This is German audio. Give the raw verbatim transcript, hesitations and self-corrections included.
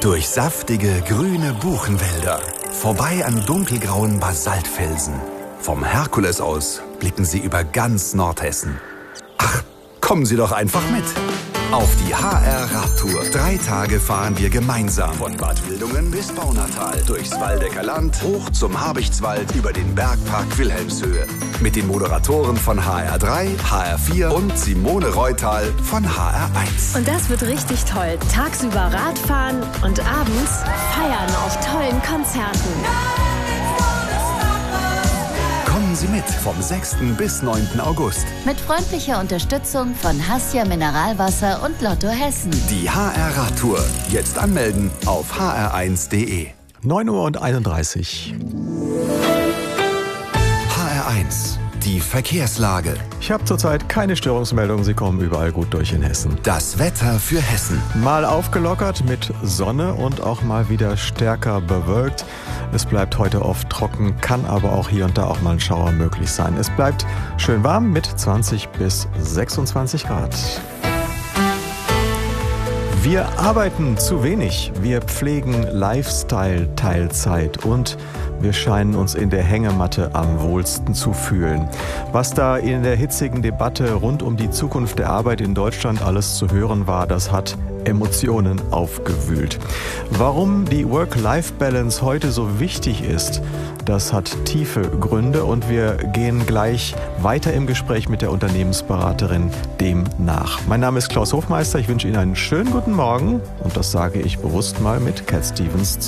Durch saftige, grüne Buchenwälder, vorbei an dunkelgrauen Basaltfelsen. Vom Herkules aus blicken Sie über ganz Nordhessen. Ach, kommen Sie doch einfach mit. Auf die H R-Radtour. Drei Tage fahren wir gemeinsam. Von Bad Wildungen bis Baunatal. Durchs Waldecker Land, hoch zum Habichtswald, über den Bergpark Wilhelmshöhe. Mit den Moderatoren von H R drei, H R vier und Simone Reutal von H R eins. Und das wird richtig toll. Tagsüber Radfahren und abends feiern auf tollen Konzerten. Kommen Sie mit vom sechsten bis neunten August. Mit freundlicher Unterstützung von Hassia Mineralwasser und Lotto Hessen. Die H R-Radtour. Jetzt anmelden auf h r eins punkt d e. neun Uhr einunddreißig. H R eins. Die Verkehrslage. Ich habe zurzeit keine Störungsmeldungen. Sie kommen überall gut durch in Hessen. Das Wetter für Hessen. Mal aufgelockert mit Sonne und auch mal wieder stärker bewölkt. Es bleibt heute oft trocken, kann aber auch hier und da auch mal ein Schauer möglich sein. Es bleibt schön warm mit zwanzig bis sechsundzwanzig Grad. Wir arbeiten zu wenig. Wir pflegen Lifestyle-Teilzeit und wir scheinen uns in der Hängematte am wohlsten zu fühlen. Was da in der hitzigen Debatte rund um die Zukunft der Arbeit in Deutschland alles zu hören war, das hat Emotionen aufgewühlt. Warum die Work-Life-Balance heute so wichtig ist, das hat tiefe Gründe und wir gehen gleich weiter im Gespräch mit der Unternehmensberaterin dem nach. Mein Name ist Klaus Hofmeister, ich wünsche Ihnen einen schönen guten Morgen und das sage ich bewusst mal mit Cat Stevens.